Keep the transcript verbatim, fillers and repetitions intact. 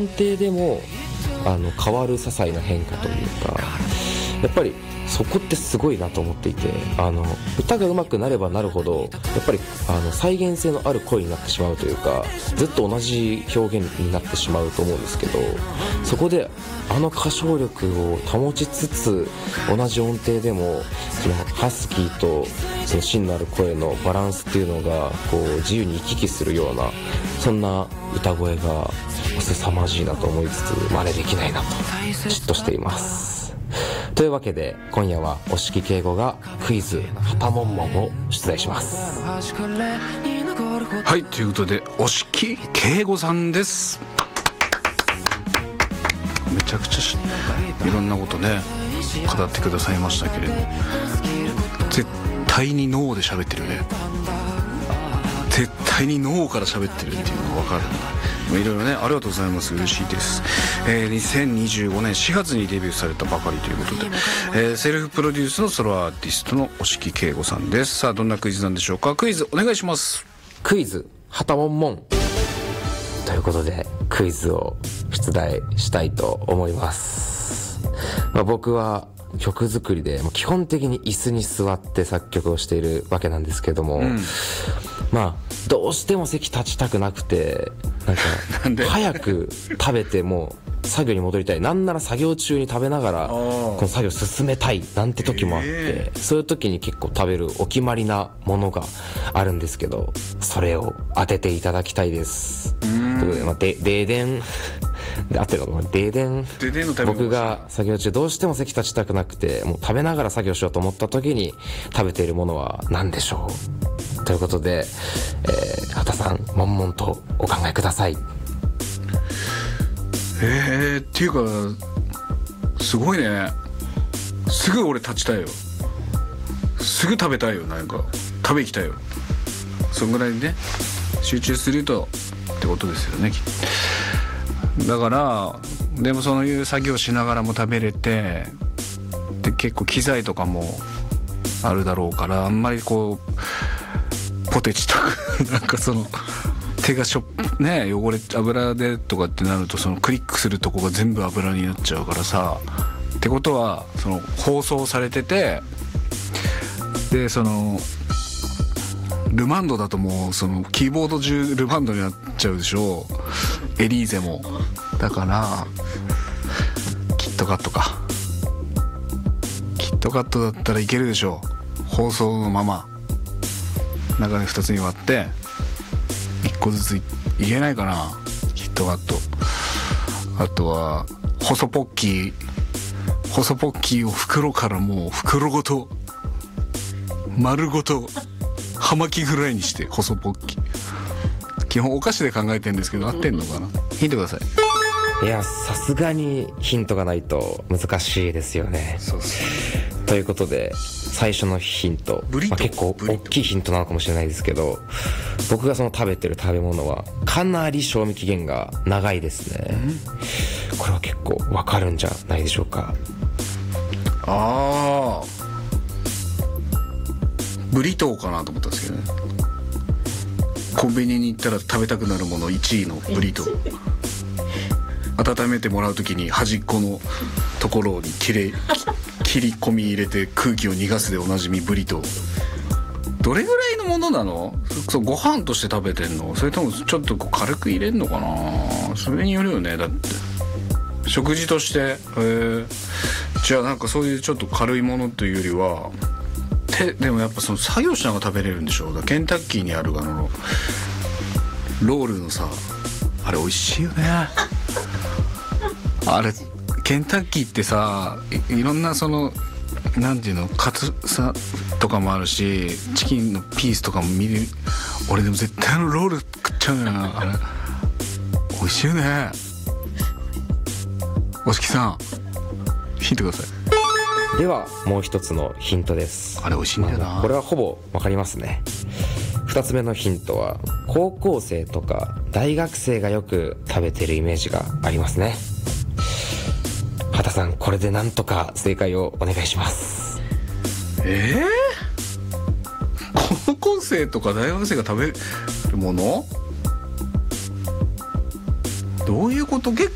程でもあの変わる些細な変化というか、やっぱりそこってすごいなと思っていて、あの歌が上手くなればなるほどやっぱりあの再現性のある声になってしまうというか、ずっと同じ表現になってしまうと思うんですけど、そこであの歌唱力を保ちつつ同じ音程でもそのハスキーとその芯のある声のバランスっていうのがこう自由に行き来するような、そんな歌声が凄まじいなと思いつつ真似できないなと嫉妬しています。というわけで今夜は押木敬吾がクイズはたもんもんを出題します。 はい、ということで押木敬吾さんです。めちゃくちゃいろんなことね語ってくださいましたけれど、絶対に脳で喋ってるよね。絶対に脳から喋ってるっていうのが分かる。いろいろね、ありがとうございます。嬉しいです。えー、にせんにじゅうごねんしがつにデビューされたばかりということで、えー、セルフプロデュースのソロアーティストの押木敬吾さんです。さあ、どんなクイズなんでしょうか。クイズお願いします。 クイズはたもんもんということでクイズを出題したいと思います。まあ、僕は曲作りでもう基本的に椅子に座って作曲をしているわけなんですけども、うん、まあどうしても席立ちたくなくて、なんかなんで早く食べてもう作業に戻りたい、なんなら作業中に食べながらこの作業進めたいなんて時もあって、えー、そういう時に結構食べるお決まりなものがあるんですけど、それを当てていただきたいです。ということで、まあ、でででんで合ってるのかな、ででん僕が作業中どうしても席立ちたくなくてもう食べながら作業しようと思った時に食べているものは何でしょうということで、えー、畑さん悶々とお考えください。 えー、っていうかすごいね。すぐ俺立ちたいよ。すぐ食べたいよ。なんか食べ行きたいよ。そんぐらいにね集中するとってことですよね。だからでもそういう作業しながらも食べれて、で結構機材とかもあるだろうから、あんまりこうポテチとかなんかその手がしょね汚れ油でとかってなると、そのクリックするとこが全部油になっちゃうからさ。ってことはその放送されてて、でそのルマンドだともうそのキーボード中ルマンドになっちゃうでしょ、エリーゼも。だからキットカットか。キットカットだったらいけるでしょ。放送のまま中でふたつに割っていっこずつ い, いけないかな。キットカット。あとは細ポッキー細ポッキーを袋からもう袋ごと丸ごと葉巻フライにして細ポッキー。基本お菓子で考えてるんですけど合ってんのかな。ヒントください。 いやさすがにヒントがないと難しいですよね。 そうそう。 ということで最初のヒント、まあ、結構大きいヒントなのかもしれないですけど、僕がその食べてる食べ物はかなり賞味期限が長いですね。これは結構わかるんじゃないでしょうか。 ああ、ブリトーかなと思ったんですけどね。コンビニに行ったら食べたくなるものいちいのブリトー。温めてもらうときに端っこのところに切れ切り込み入れて空気を逃がすでおなじみブリトー。どれぐらいのものなの？そうご飯として食べてんの？それともちょっとこう軽く入れんのかな？それによるよね。だって食事として、えー、じゃあなんかそういうちょっと軽いものというよりはて、でもやっぱその作業しながら食べれるんでしょう。だケンタッキーにあるあのロールのさ、あれ美味しいよね。あれケンタッキーってさ い, いろんなそのなんていうのカツさとかもあるし、チキンのピースとかも見る。俺でも絶対あのロール食っちゃうんだよな。あれ美味しいよね。おしきさんヒントください。 ではもう一つのヒントです。 あれ美味しいんだよな、 まあ、これはほぼわかりますね。二つ目のヒントは高校生とか大学生がよく食べてるイメージがありますね。畑さんこれでなんとか正解をお願いします。 えー、高校生とか大学生が食べるものどういうこと？結